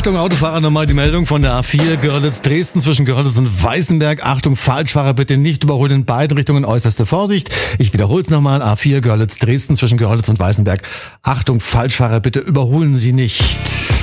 Achtung, Autofahrer, nochmal die Meldung von der A4 Görlitz-Dresden zwischen Görlitz und Weißenberg. Achtung, Falschfahrer, bitte nicht überholen, in beiden Richtungen äußerste Vorsicht. Ich wiederhole es nochmal, A4 Görlitz-Dresden zwischen Görlitz und Weißenberg. Achtung, Falschfahrer, bitte überholen Sie nicht.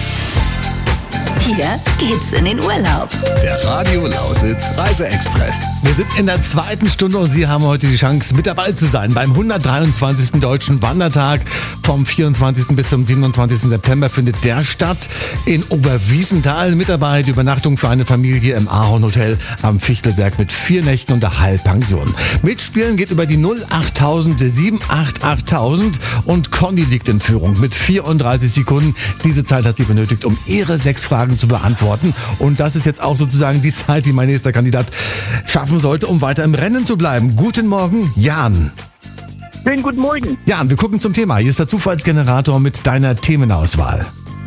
Hier geht's in den Urlaub. Der Radio Lausitz Reise-Express. Wir sind in der zweiten Stunde und Sie haben heute die Chance, mit dabei zu sein beim 123. Deutschen Wandertag. Vom 24. bis zum 27. September findet der statt in Oberwiesenthal. Mit dabei die Übernachtung für eine Familie im Ahorn Hotel am Fichtelberg mit 4 Nächten und der Halbpension. Mitspielen geht über die 08000 788 und Conny liegt in Führung mit 34 Sekunden. Diese Zeit hat sie benötigt, um ihre 6 Fragen zu beantworten. Und das ist jetzt auch sozusagen die Zeit, die mein nächster Kandidat schaffen sollte, um weiter im Rennen zu bleiben. Guten Morgen, Jan. Schönen guten Morgen. Jan, wir gucken zum Thema. Hier ist der Zufallsgenerator mit deiner Themenauswahl.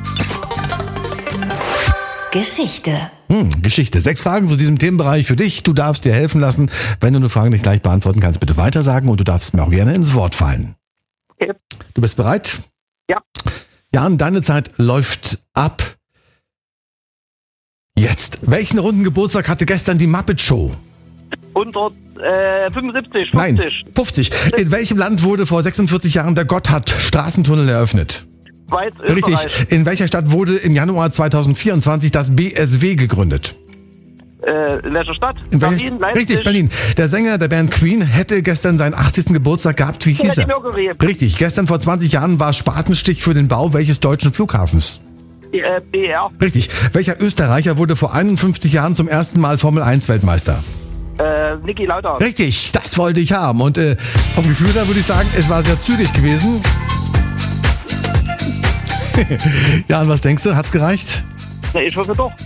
Geschichte. Geschichte. 6 Fragen zu diesem Themenbereich für dich. Du darfst dir helfen lassen. Wenn du eine Frage nicht gleich beantworten kannst, bitte weitersagen und du darfst mir auch gerne ins Wort fallen. Okay. Du bist bereit? Ja. Jan, deine Zeit läuft ab. Jetzt. Welchen runden Geburtstag hatte gestern die Muppet Show? 75, 50. Nein, 50. In welchem Land wurde vor 46 Jahren der Gotthard-Straßentunnel eröffnet? Schweiz, Österreich. Richtig. In welcher Stadt wurde im Januar 2024 das BSW gegründet? In welcher Stadt? In welcher- Berlin, Leipzig. Richtig, Berlin. Der Sänger der Band Queen hätte gestern seinen 80. Geburtstag gehabt. Wie hieß er? Mercury. Richtig. Gestern vor 20 Jahren war Spatenstich für den Bau welches deutschen Flughafens? BR. Richtig. Welcher Österreicher wurde vor 51 Jahren zum ersten Mal Formel-1-Weltmeister? Niki Lauda. Richtig, das wollte ich haben. Und vom Gefühl her würde ich sagen, es war sehr zügig gewesen. Ja, und was denkst du? Hat's gereicht? Na, ich hoffe doch.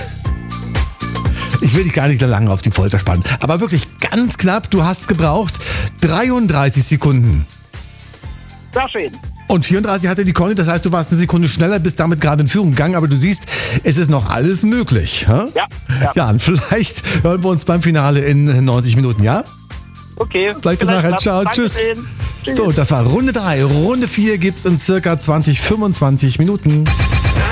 Ich will dich gar nicht lange auf die Folter spannen. Aber wirklich ganz knapp, du hast gebraucht 33 Sekunden. Sehr schön. Und 34 hatte die Conny, das heißt, du warst eine Sekunde schneller, bist damit gerade in Führung gegangen, aber du siehst, es ist noch alles möglich. Hä? Ja. Ja, und vielleicht hören wir uns beim Finale in 90 Minuten, ja? Okay. Vielleicht bis nachher. Ciao, tschüss. Dankeschön. Tschüss. So, das war Runde 3. Runde 4 gibt's in circa 20, 25 Minuten.